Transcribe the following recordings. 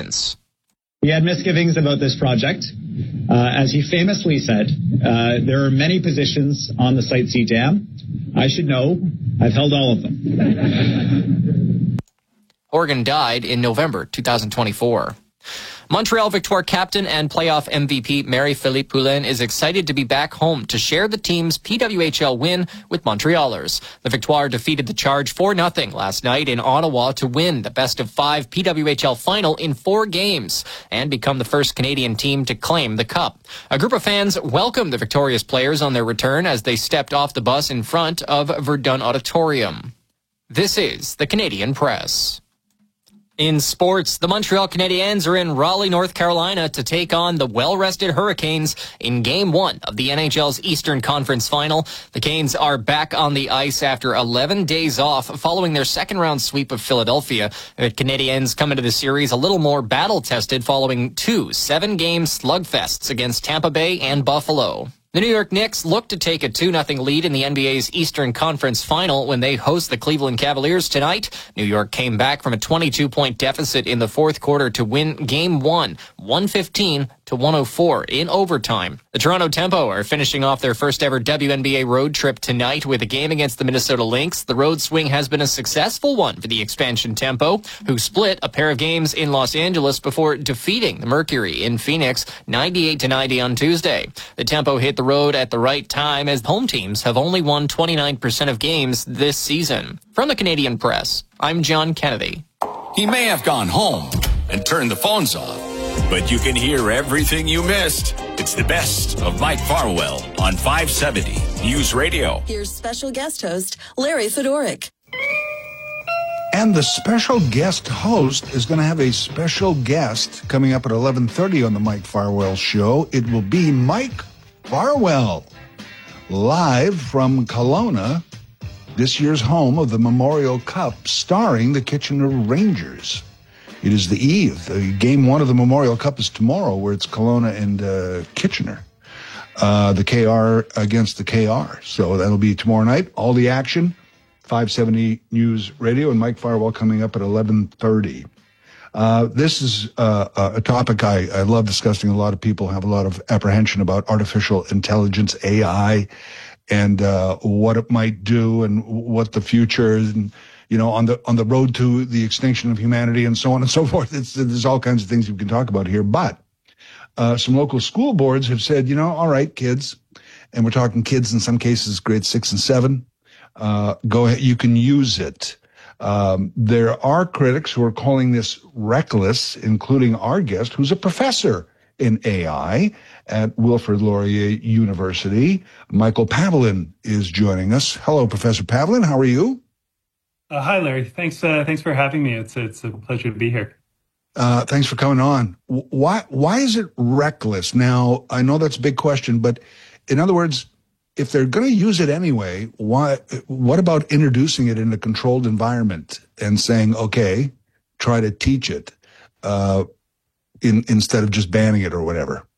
students. We had misgivings about this project. As he famously said, there are many positions on the Site C dam. I should know. I've held all of them. Horgan died in November 2024. Montreal Victoire captain and playoff MVP Marie-Philippe Poulin is excited to be back home to share the team's PWHL win with Montrealers. The Victoire defeated the Charge 4-0 last night in Ottawa to win the best-of-5 PWHL final in 4 games and become the first Canadian team to claim the cup. A group of fans welcomed the victorious players on their return as they stepped off the bus in front of Verdun Auditorium. This is the Canadian Press. In sports, the Montreal Canadiens are in Raleigh, North Carolina to take on the well-rested Hurricanes in Game 1 of the NHL's Eastern Conference Final. The Canes are back on the ice after 11 days off following their second-round sweep of Philadelphia. The Canadiens come into the series a little more battle-tested following 2 7-game slugfests against Tampa Bay and Buffalo. The New York Knicks look to take a 2-0 lead in the NBA's Eastern Conference Final when they host the Cleveland Cavaliers tonight. New York came back from a 22-point deficit in the fourth quarter to win Game 1, 115-104 in overtime. The Toronto Tempo are finishing off their first-ever WNBA road trip tonight with a game against the Minnesota Lynx. The road swing has been a successful one for the expansion Tempo, who split a pair of games in Los Angeles before defeating the Mercury in Phoenix 98-90 on Tuesday. The Tempo hit the road at the right time as home teams have only won 29% of games this season. From the Canadian Press, I'm John Kennedy. He may have gone home and turned the phones off, but you can hear everything you missed. It's the best of Mike Farwell on 570 News Radio. Here's special guest host Larry Fedoruk. And the special guest host is going to have a special guest coming up at 11:30 on the Mike Farwell Show. It will be Mike Farwell, live from Kelowna, this year's home of the Memorial Cup, starring the Kitchener Rangers. It is the eve. Game 1 of the Memorial Cup is tomorrow, where it's Kelowna and Kitchener. The KR against the KR. So that'll be tomorrow night. All the action, 570 News Radio, and Mike Farwell coming up at 11:30. This is a topic I love discussing. A lot of people have a lot of apprehension about artificial intelligence, AI, and what it might do and what the future is, and, you know, on the road to the extinction of humanity and so on and so forth. There's all kinds of things you can talk about here. But some local school boards have said, you know, all right, kids, and we're talking kids in some cases, grades 6 and 7, go ahead, you can use it. There are critics who are calling this reckless, including our guest, who's a professor in AI at Wilfrid Laurier University. Michael Pavolin is joining us. Hello, Professor Pavolin. How are you? Hi, Larry. Thanks for having me. It's a pleasure to be here. Thanks for coming on. Why is it reckless? Now, I know that's a big question, but in other words, if they're going to use it anyway, what about introducing it in a controlled environment and saying, okay, try to teach it instead of just banning it or whatever?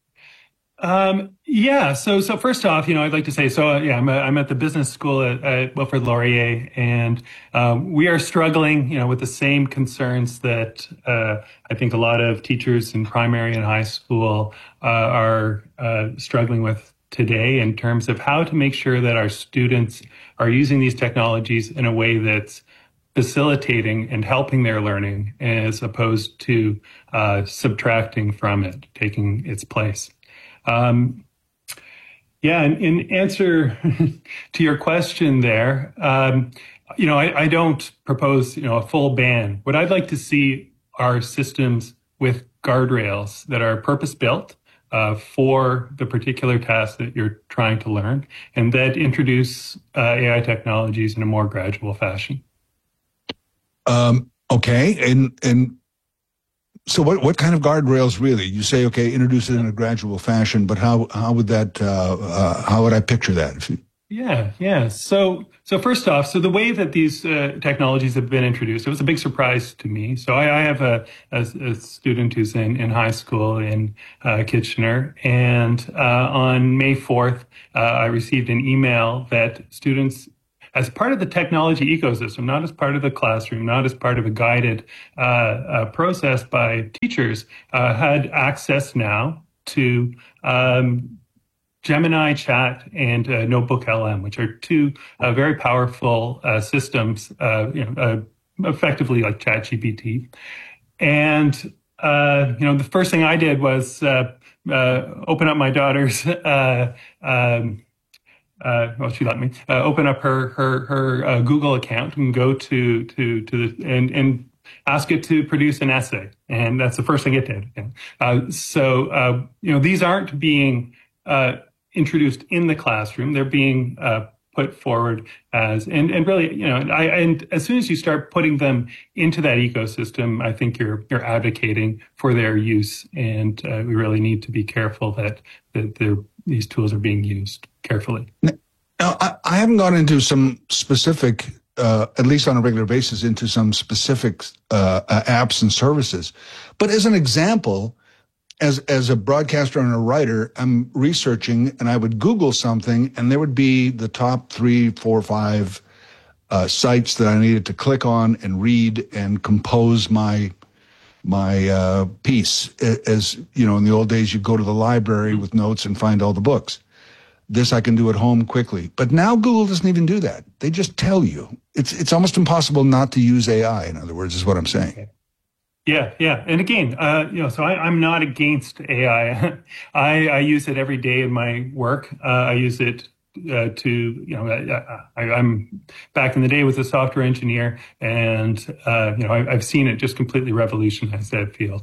Yeah. So first off, I'd like to say, I'm at the business school at Wilfrid Laurier, and we are struggling, with the same concerns that I think a lot of teachers in primary and high school are struggling with today, in terms of how to make sure that our students are using these technologies in a way that's facilitating and helping their learning, as opposed to subtracting from it, taking its place. In answer to your question there, I don't propose, a full ban. What I'd like to see are systems with guardrails that are purpose-built for the particular task that you're trying to learn, and that introduce AI technologies in a more gradual fashion. Okay. And so what kind of guardrails really? You say, okay, introduce it in a gradual fashion, but how would that, how would I picture that? Yeah. So first off, the way that these technologies have been introduced, it was a big surprise to me. So I have a student who's in high school in Kitchener, and on May 4th, I received an email that students as part of the technology ecosystem, not as part of the classroom, not as part of a guided process by teachers, had access now to Gemini Chat and Notebook LM, which are two very powerful systems, effectively like ChatGPT. And the first thing I did was open up my daughter's. She let me open up her Google account and go to the and ask it to produce an essay, and that's the first thing it did. These aren't being introduced in the classroom; they're being put forward as, and really, and as soon as you start putting them into that ecosystem, I think you're advocating for their use, and we really need to be careful that these tools are being used carefully. Now, I haven't gone into some specific, at least on a regular basis, into some specific apps and services, but as an example, as a broadcaster and a writer, I'm researching, and I would Google something, and there would be the top 3, 4, 5 sites that I needed to click on and read and compose my piece. As you know, in the old days, you go to the library with notes and find all the books. This I can do at home quickly. But now Google doesn't even do that. They just tell you. It's almost impossible not to use AI, in other words, is what I'm saying. Yeah. And again, so I'm not against AI. I use it every day in my work. I use it I'm back in the day was a software engineer, and I've seen it just completely revolutionize that field.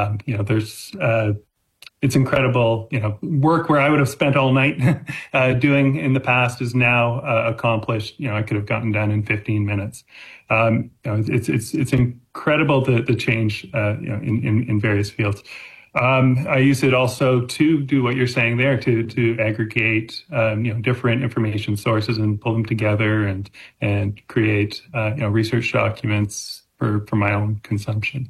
It's incredible. Work where I would have spent all night doing in the past is now accomplished. I could have gotten done in 15 minutes. It's incredible the change in various fields. I use it also to do what you're saying there, to aggregate different information sources and pull them together and create research documents for my own consumption.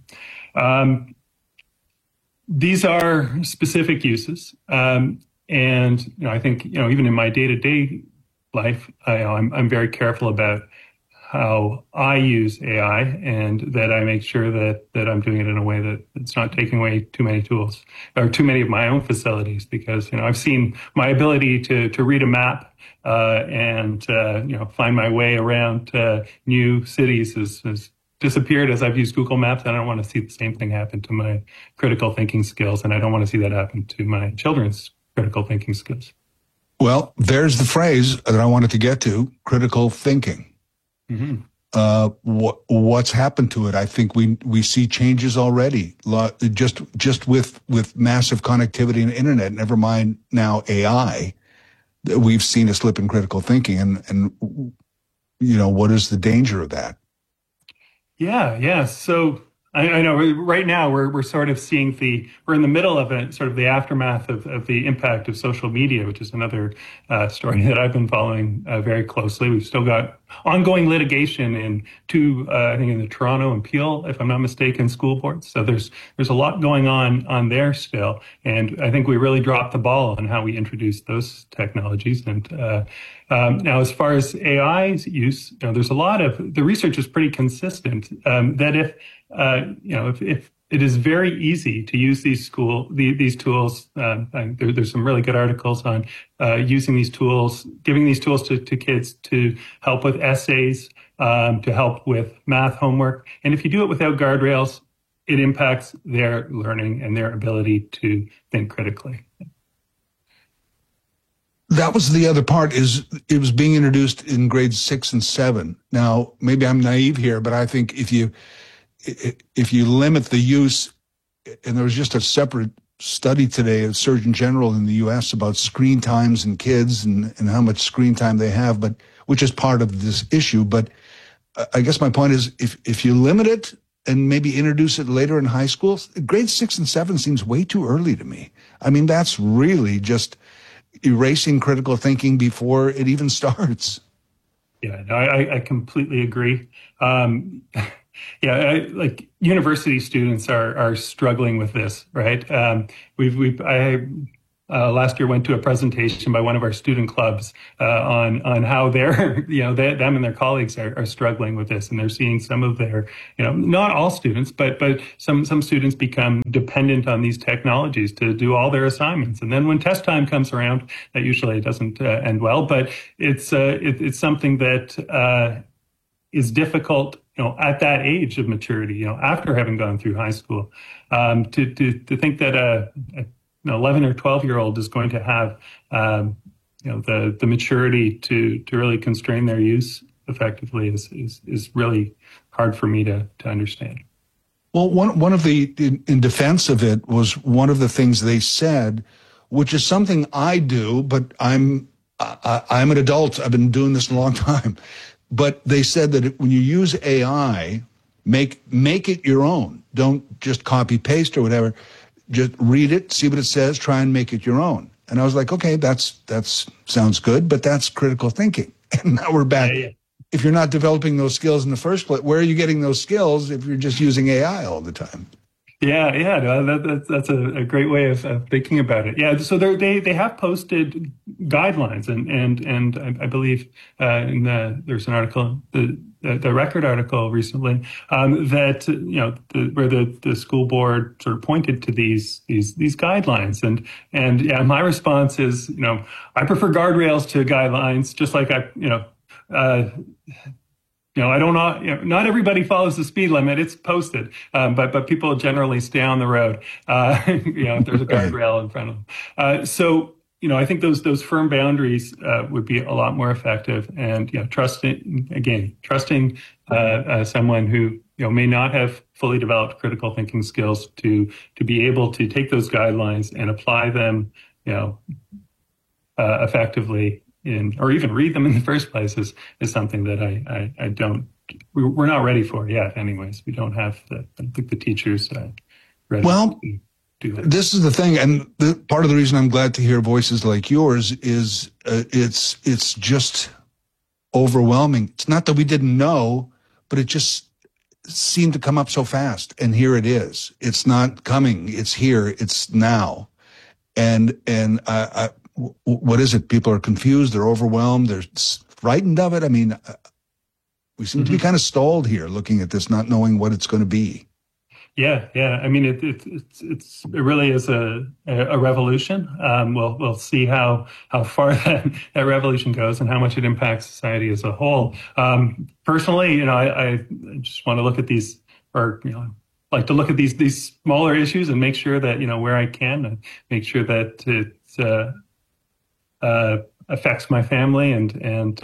These are specific uses, and I think even in my day-to-day life, I'm very careful about how I use AI, and that I make sure that I'm doing it in a way that it's not taking away too many tools or too many of my own facilities, because I've seen my ability to read a map and find my way around new cities has disappeared as I've used Google Maps. And I don't want to see the same thing happen to my critical thinking skills, and I don't want to see that happen to my children's critical thinking skills. Well, there's the phrase that I wanted to get to: critical thinking. Mm-hmm. What's happened to it? I think we see changes already. Just with massive connectivity and internet. Never mind now AI. We've seen a slip in critical thinking, and what is the danger of that? Yeah. So I know right now we're sort of seeing we're in the middle of the aftermath of the impact of social media, which is another story that I've been following very closely. We've still got ongoing litigation in I think in the Toronto and Peel, if I'm not mistaken, school boards. So there's a lot going on there still, and I think we really dropped the ball on how we introduce those technologies. And now, as far as AI's use, there's a lot of the research is pretty consistent that if it is very easy to use these tools. There's some really good articles on using these tools, giving these tools to kids to help with essays, to help with math homework. And if you do it without guardrails, it impacts their learning and their ability to think critically. That was the other part, is it was being introduced in grades 6 and 7. Now, maybe I'm naive here, but I think if you limit the use, and there was just a separate study today of Surgeon General in the U.S. about screen times in kids and how much screen time they have, but which is part of this issue. But I guess my point is, if you limit it and maybe introduce it later in high school, grades 6 and 7 seems way too early to me. I mean, that's really just erasing critical thinking before it even starts. Yeah, no, I completely agree. Like university students are struggling with this, right? I last year went to a presentation by one of our student clubs on how they're, them and their colleagues are struggling with this, and they're seeing some of their, not all students, but some students become dependent on these technologies to do all their assignments, and then when test time comes around, that usually doesn't end well. But it's something that is difficult, at that age of maturity, after having gone through high school, to think that an 11 or 12-year-old is going to have, the maturity to really constrain their use effectively is really hard for me to understand. Well, one of the, in defense of it, was one of the things they said, which is something I do, but I'm an adult. I've been doing this a long time. But they said that when you use AI, make it your own. Don't just copy paste or whatever. Just read it, see what it says, try and make it your own. And I was like, okay, that sounds good, but that's critical thinking. And now we're back. Yeah. If you're not developing those skills in the first place, where are you getting those skills if you're just using AI all the time? Yeah, that's a great way of thinking about it. Yeah, so they have posted guidelines, and I believe there's an article, the Record article recently, that where the school board sort of pointed to these guidelines, and yeah, my response is, I prefer guardrails to guidelines, just like I don't know. Not everybody follows the speed limit. It's posted, but people generally stay on the road. If there's a guardrail in front of them. So I think those firm boundaries would be a lot more effective. And trusting someone who may not have fully developed critical thinking skills to be able to take those guidelines and apply them, effectively. Or even read them in the first place is something that I don't, we're not ready for yet. Anyways, we don't have the teachers ready to do that. This is the thing, and part of the reason I'm glad to hear voices like yours is it's just overwhelming. It's not that we didn't know, but it just seemed to come up so fast, and here it is. It's not coming. It's here. It's now, and what is it? People are confused. They're overwhelmed. They're frightened of it. I mean, we seem to be kind of stalled here looking at this, not knowing what it's going to be. Yeah. I mean, it really is a revolution. We'll see how far that revolution goes and how much it impacts society as a whole. Personally, I just want to look at these, like to look at these smaller issues and make sure that, where I can, make sure that it's, affects my family and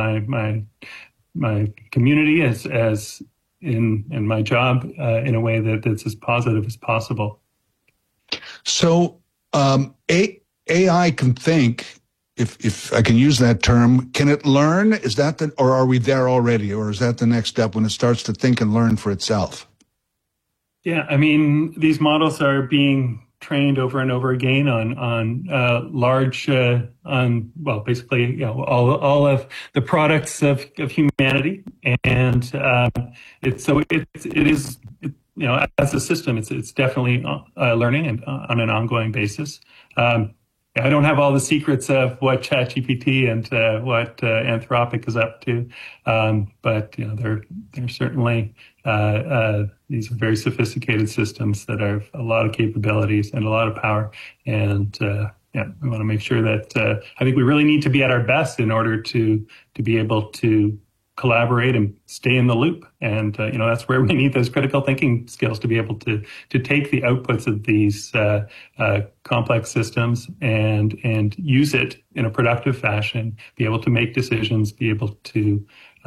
my community as in my job in a way that's as positive as possible. So AI can think, if I can use that term. Can it learn? Is that or are we there already, or is that the next step when it starts to think and learn for itself? Yeah, I mean, these models are being trained over and over again on large, basically, all of the products of humanity, and it is as a system, it's definitely learning and on an ongoing basis. I don't have all the secrets of what ChatGPT and what Anthropic is up to, but they're certainly these are very sophisticated systems that have a lot of capabilities and a lot of power. And we want to make sure that I think we really need to be at our best in order to be able to collaborate and stay in the loop. And, that's where we need those critical thinking skills to be able to take the outputs of these complex systems and use it in a productive fashion, be able to make decisions, be able to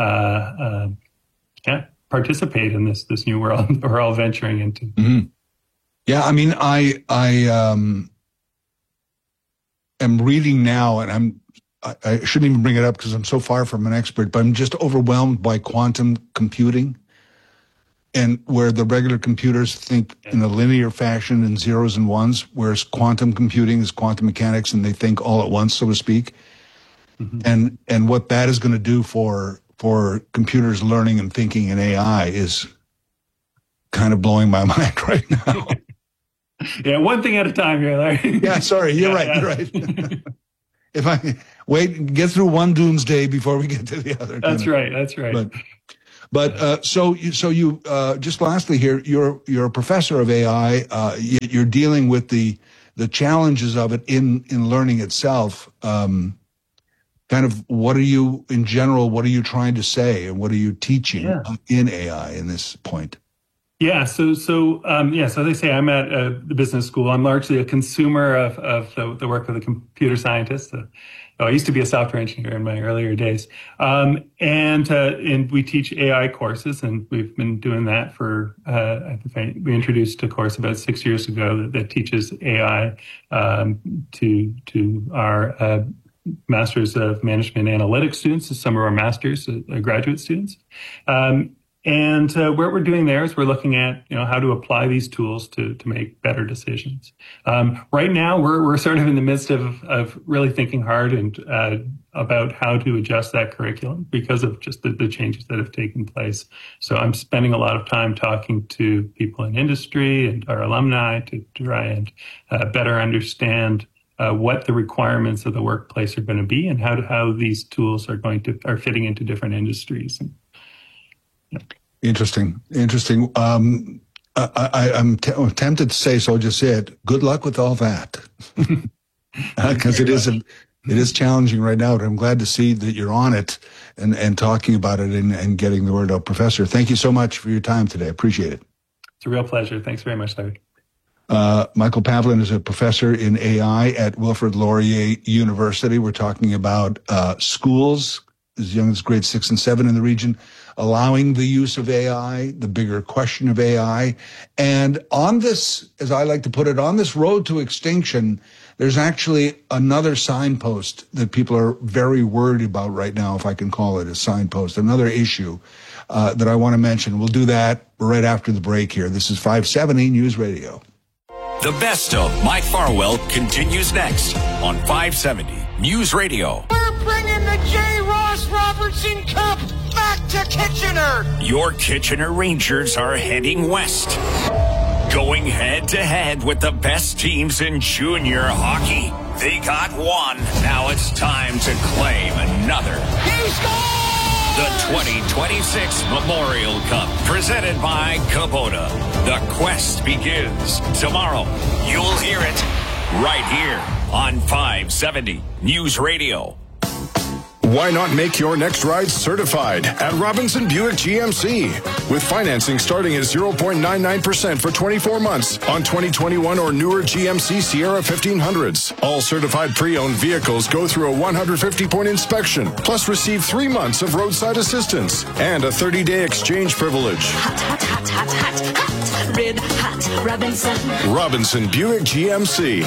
participate in this new world we're all venturing into. Mm-hmm. Yeah, I mean, I am reading now, and I shouldn't even bring it up because I'm so far from an expert, but I'm just overwhelmed by quantum computing, and where the regular computers think in a linear fashion in zeros and ones, whereas quantum computing is quantum mechanics and they think all at once, so to speak. Mm-hmm. And what that is going to do for computers learning and thinking in AI is kind of blowing my mind right now. Yeah, one thing at a time here, Larry. Yeah, sorry, you're right. You're right. If I get through one doomsday before we get to the other. That's right. That's right. But so you just lastly here, you're a professor of AI. You're dealing with the challenges of it in learning itself. Kind of what are you trying to say, and what are you teaching in AI in this point? Yeah, so as I say, I'm at the business school. I'm largely a consumer of the work of the computer scientists. I used to be a software engineer in my earlier days, and we teach AI courses, and we've been doing that for. We introduced a course about 6 years ago that teaches AI to our Masters of Management Analytics students, some of our masters, graduate students. And what we're doing there is we're looking at, how to apply these tools to make better decisions. Right now, we're sort of in the midst of really thinking hard and about how to adjust that curriculum because of just the changes that have taken place. So I'm spending a lot of time talking to people in industry and our alumni to try and better understand what the requirements of the workplace are going to be and how these tools are fitting into different industries. Interesting. I'm tempted to say, so I'll just say it. Good luck with all that, because it is challenging right now. But I'm glad to see that you're on it and talking about it and getting the word out. Professor, thank you so much for your time today. I appreciate it. It's a real pleasure. Thanks very much, Larry. Michael Pavlin is a professor in AI at Wilfrid Laurier University. We're talking about schools as young as grade 6 and 7 in the region, allowing the use of AI, the bigger question of AI. And on this, as I like to put it, on this road to extinction, there's actually another signpost that people are very worried about right now, if I can call it a signpost, another issue that I want to mention. We'll do that right after the break here. This is 570 News Radio. The best of Mike Farwell continues next on 570 News Radio. We're bringing the J. Ross Robertson Cup back to Kitchener. Your Kitchener Rangers are heading west, going head-to-head with the best teams in junior hockey. They got one. Now it's time to claim another. He scored! The 2026 Memorial Cup, presented by Kubota. The quest begins tomorrow. You'll hear it right here on 570 News Radio. Why not make your next ride certified at Robinson Buick GMC? With financing starting at 0.99% for 24 months on 2021 or newer GMC Sierra 1500s. All certified pre-owned vehicles go through a 150-point inspection, plus receive 3 months of roadside assistance and a 30-day exchange privilege. Hot, hot, hot, hot, hot, hot. Red hot Robinson. Robinson Buick GMC.